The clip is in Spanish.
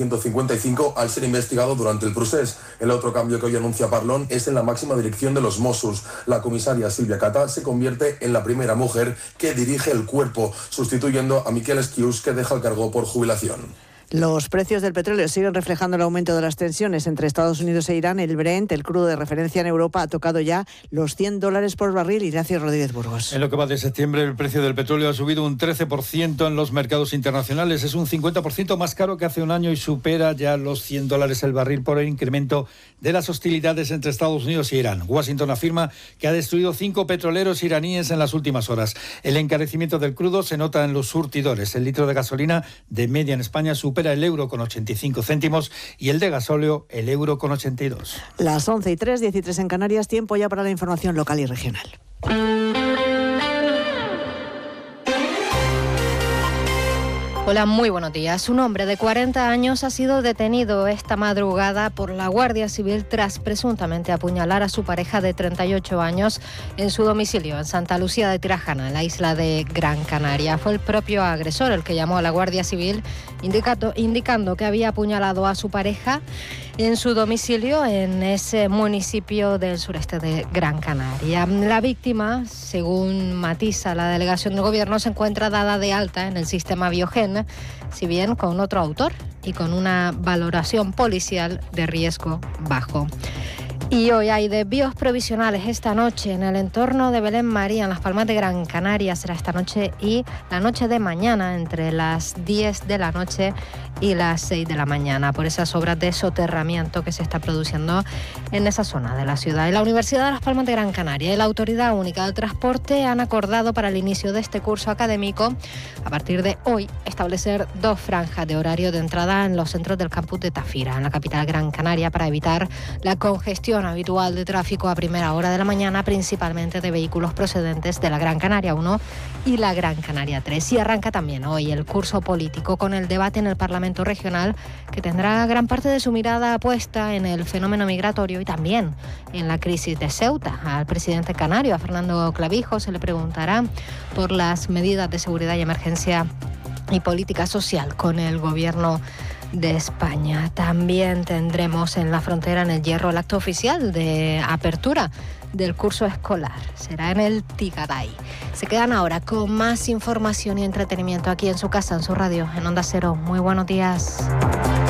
155 al ser investigado durante el procés. El otro cambio que hoy anuncia Parlon es en la máxima dirección de los Mossos. La comisaria Silvia Catà se convierte en la primera mujer que dirige el cuerpo, sustituyendo a Miquel Esquius, que deja el cargo por jubilación. Los precios del petróleo siguen reflejando el aumento de las tensiones entre Estados Unidos e Irán. El Brent, el crudo de referencia en Europa, ha tocado ya los $100 por barril. Ignacio Rodríguez Burgos. En lo que va de septiembre, el precio del petróleo ha subido un 13% en los mercados internacionales. Es un 50% más caro que hace un año y supera ya los $100 el barril por el incremento de las hostilidades entre Estados Unidos y Irán. Washington afirma que ha destruido 5 petroleros iraníes en las últimas horas. El encarecimiento del crudo se nota en los surtidores. El litro de gasolina de media en España supera el euro con 85 céntimos y el de gasóleo el euro con 82. Las 11:03, 13 en Canarias, tiempo ya para la información local y regional. Hola, muy buenos días. Un hombre de 40 años ha sido detenido esta madrugada por la Guardia Civil tras presuntamente apuñalar a su pareja de 38 años en su domicilio en Santa Lucía de Tirajana, en la isla de Gran Canaria. Fue el propio agresor el que llamó a la Guardia Civil indicando que había apuñalado a su pareja en su domicilio en ese municipio del sureste de Gran Canaria. La víctima, según matiza la delegación del gobierno, se encuentra dada de alta en el sistema Biogen, si bien con otro autor y con una valoración policial de riesgo bajo. Y hoy hay desvíos provisionales esta noche en el entorno de Belén María, en Las Palmas de Gran Canaria. Será esta noche y la noche de mañana, entre las 10 de la noche y las 6 de la mañana, por esas obras de soterramiento que se está produciendo en esa zona de la ciudad. Y la Universidad de Las Palmas de Gran Canaria y la Autoridad Única del Transporte han acordado para el inicio de este curso académico, a partir de hoy, establecer 2 franjas de horario de entrada en los centros del campus de Tafira, en la capital Gran Canaria, para evitar la congestión habitual de tráfico a primera hora de la mañana, principalmente de vehículos procedentes de la Gran Canaria 1 y la Gran Canaria 3. Y arranca también hoy el curso político con el debate en el Parlamento Regional, que tendrá gran parte de su mirada puesta en el fenómeno migratorio y también en la crisis de Ceuta. Al presidente canario, a Fernando Clavijo, se le preguntará por las medidas de seguridad y emergencia y política social con el gobierno de España. También tendremos en la frontera, en el Hierro, el acto oficial de apertura del curso escolar. Será en el Tigaday. Se quedan ahora con más información y entretenimiento aquí en su casa, en su radio, en Onda Cero. Muy buenos días.